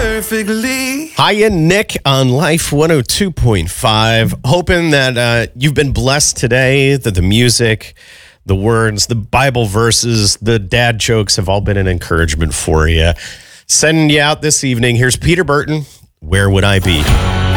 perfectly. Hiya, Nick on Life 102.5. Hoping that you've been blessed today, that the music, the words, the Bible verses, the dad jokes have all been an encouragement for you. Sending you out this evening. Here's Peter Burton, Where Would I Be?